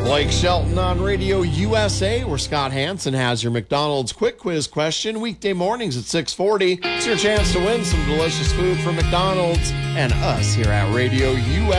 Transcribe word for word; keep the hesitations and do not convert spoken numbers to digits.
Blake Shelton on Radio U S A, where Scott Hansen has your McDonald's quick quiz question weekday mornings at six forty. It's your chance to win some delicious food from McDonald's and us here at Radio U S A.